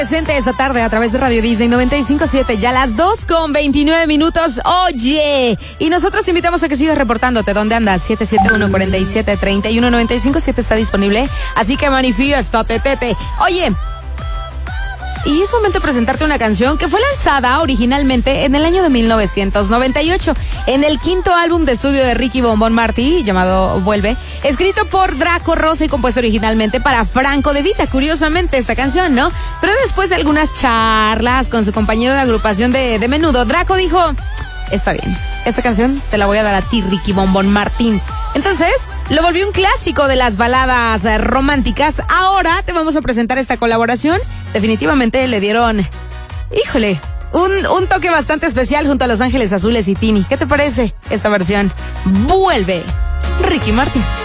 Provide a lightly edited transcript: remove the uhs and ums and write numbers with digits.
Presente esta tarde a través de Radio Disney 95.7, ya las 2:29. Oye, y nosotros te invitamos a que sigas reportándote. ¿Dónde andas? 771-47-31-95.7 está disponible, así que manifiéstate, tete. Oye, y es momento de presentarte una canción que fue lanzada originalmente en el año de 1998, en el quinto álbum de estudio de Ricky Bombón Martí, llamado Vuelve, escrito por Draco Rosa y compuesto originalmente para Franco De Vita. Curiosamente esta canción, ¿no? Pero después de algunas charlas con su compañero de agrupación de Menudo, Draco dijo: está bien, esta canción te la voy a dar a ti, Ricky Bombón Martín. Entonces, lo volvió un clásico de las baladas románticas. Ahora te vamos a presentar esta colaboración. Definitivamente le dieron, híjole, un toque bastante especial junto a Los Ángeles Azules y Tini. ¿Qué te parece esta versión? Vuelve, Ricky Martín.